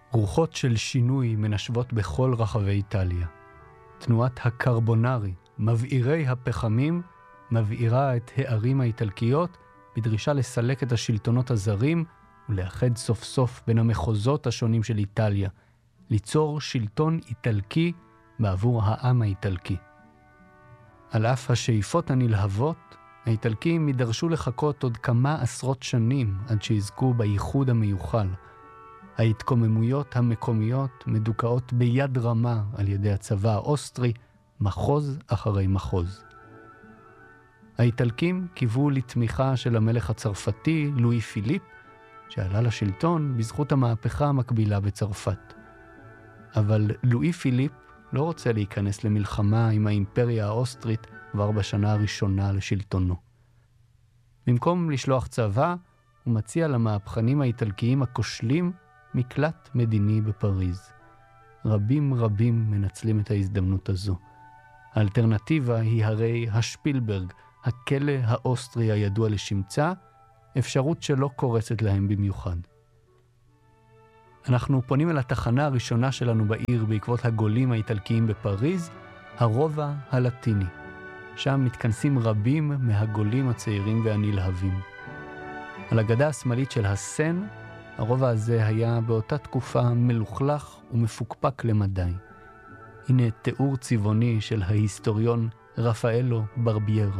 רוחות של שינוי מנשבות בכל רחבי איטליה. תנועת הקרבונרי, מבעירי הפחמים, מבעירה את הערים האיטלקיות בדרישה לסלק את השלטונות הזרים ולאחד סוף סוף בין המחוזות השונים של איטליה, ליצור שלטון איטלקי בעבור העם האיטלקי. על אף השאיפות הנלהבות, האיטלקים יידרשו לחכות עוד כמה עשרות שנים עד שיזכו בייחוד המיוחל. ההתקוממויות המקומיות מדוכאות ביד רמה על ידי הצבא האוסטרי, מחוז אחרי מחוז. האיטלקים קיוו לתמיכה של המלך הצרפתי, לואי פיליפ, שעלה לשלטון בזכות המהפכה המקבילה בצרפת. אבל לואי פיליפ לא רוצה להיכנס למלחמה עם האימפריה האוסטרית כבר בשנה הראשונה לשלטונו. במקום לשלוח צבא, הוא מציע למהפכנים האיטלקיים הכושלים מקלט מדיני בפריז. רבים מנצלים את ההזדמנות הזו. האלטרנטיבה היא הרי השפילברג, הכלא האוסטרי הידוע לשמצה, אפשרות שלא קורסת להם במיוחד. אנחנו פונים אל התחנה הראשונה שלנו בעיר בעקבות הגולים האיטלקיים בפריז, הרובע הלטיני. שם מתכנסים רבים מהגולים הצעירים והנלהבים. על הגדה השמאלית של הסן, הרובע הזה היה באותה תקופה מלוכלך ומפוקפק למדי. הנה תיאור צבעוני של ההיסטוריון רפאלו ברביירה.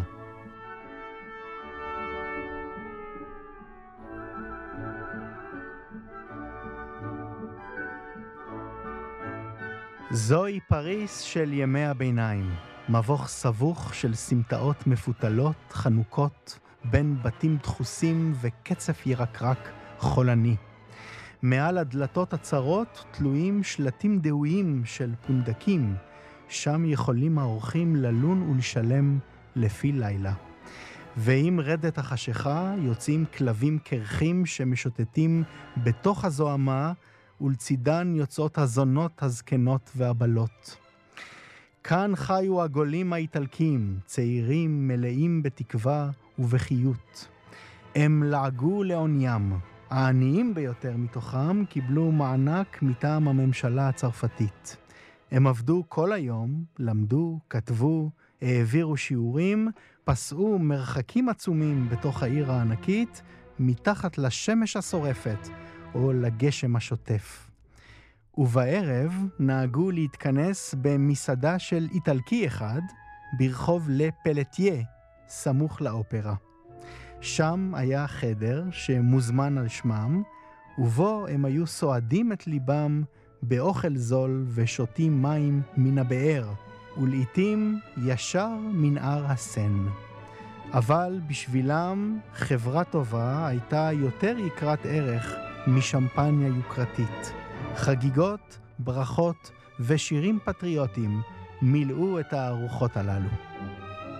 זוהי פריס של ימי הביניים, מבוך סבוך של סמטאות מפותלות, חנוכות, בין בתים דחוסים וקצף ירקרק חולני. מעל הדלתות הצרות תלויים שלטים דהויים של פונדקים, שם יכולים האורחים ללון ולשלם לפי לילה. ועם רדת החשיכה יוצאים כלבים קרחים שמשוטטים בתוך הזוהמה, ולצידן יוצאות הזונות הזקנות והבלות. כאן חיו הגולים האיטלקים, צעירים מלאים בתקווה ובחיות. הם לעגו לעוניים. העניים ביותר מתוכם קיבלו מענק מטעם הממשלה הצרפתית. הם עבדו כל היום, למדו, כתבו, העבירו שיעורים, פסעו מרחקים עצומים בתוך העיר הענקית, מתחת לשמש השורפת או לגשם השוטף. ובערב נהגו להתכנס במסעדה של איטלקי אחד, ברחוב לפלטיה, סמוך לאופרה. שם היה חדר שמוזמן על שמם, ובו הם היו סועדים את ליבם באוכל זול ושותים מים מן הבאר, ולעיתים ישר מנהר הסן. אבל בשבילם חברה טובה הייתה יותר יקרת ערך משמפניה יוקרתית. חגיגות, ברכות ושירים פטריוטיים מילאו את הארוחות הללו.